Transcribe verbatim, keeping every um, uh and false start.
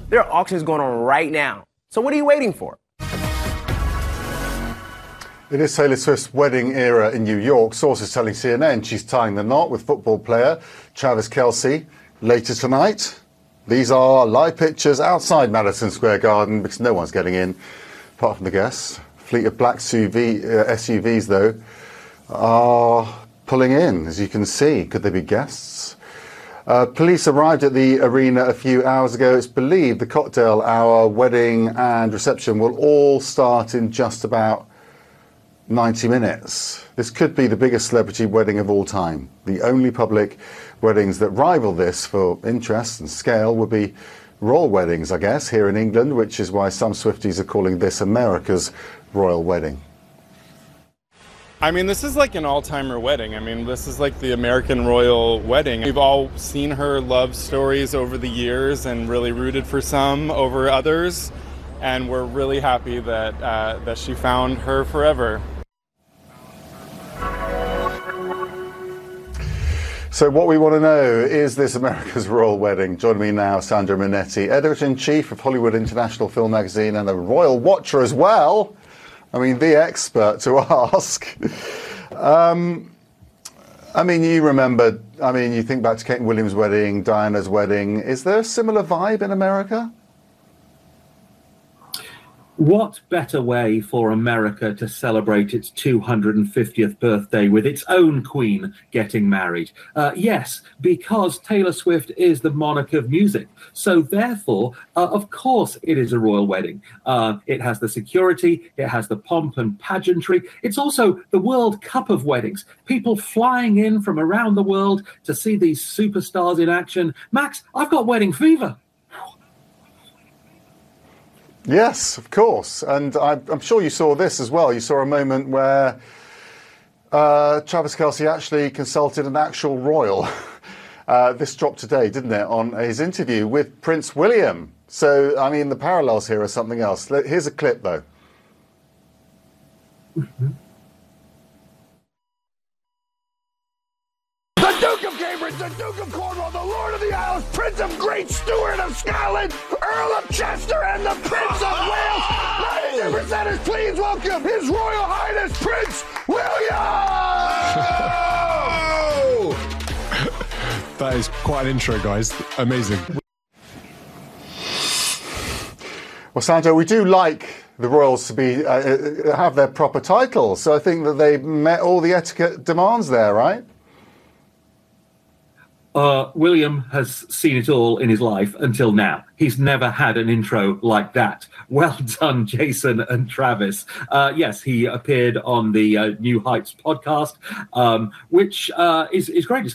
There are auctions going on right now. So what are you waiting for? It is Taylor Swift's wedding era in New York. Sources telling C N N she's tying the knot with football player Travis Kelce later tonight. These are live pictures outside Madison Square Garden because no one's getting in, apart from the guests. Fleet of black S U V, uh, S U Vs, though, are pulling in, as you can see. Could they be guests? Uh, police arrived at the arena a few hours ago. It's believed the cocktail hour, wedding and reception will all start in just about ninety minutes. This could be the biggest celebrity wedding of all time. The only public weddings that rival this for interest and scale would be royal weddings, I guess, here in England, which is why some Swifties are calling this America's royal wedding. I mean, this is like an all-timer wedding. I mean, this is like the American royal wedding. We've all seen her love stories over the years and really rooted for some over others. And we're really happy that, uh, that she found her forever. So what we want to know, is this America's royal wedding? Joining me now, Sandra Monetti, editor-in-chief of Hollywood International Film Magazine and a royal watcher as well. I mean, the expert to ask. Um, I mean, you remember, I mean, you think back to Kate Williams' wedding, Diana's wedding. Is there a similar vibe in America? What better way for America to celebrate its two hundred fiftieth birthday with its own queen getting married? Uh, yes, because Taylor Swift is the monarch of music. So therefore, uh, of course, it is a royal wedding. Uh, it has the security, it has the pomp and pageantry. It's also the World Cup of weddings. People flying in from around the world to see these superstars in action. Max, I've got wedding fever. Yes, of course. And I, I'm sure you saw this as well. You saw a moment where uh, Travis Kelce actually consulted an actual royal. Uh, this dropped today, didn't it, on his interview with Prince William. So, I mean, the parallels here are something else. Here's a clip, though. Mm-hmm. The Duke of Cambridge, the Duke of Cornwall, the Lord of the Isles, Prince of Great Stewart of Scotland, Earl of Chester, and the Prince of Wales. Ladies and presenters, please welcome His Royal Highness Prince William! That is quite an intro, guys. Amazing. Well, Sandra, we do like the royals to be uh, have their proper titles, so I think that they met all the etiquette demands there, right? Uh, William has seen it all in his life until now. He's never had an intro like that. Well done, Jason and Travis. Uh, yes, he appeared on the uh, New Heights podcast, um, which uh, is, is great. It's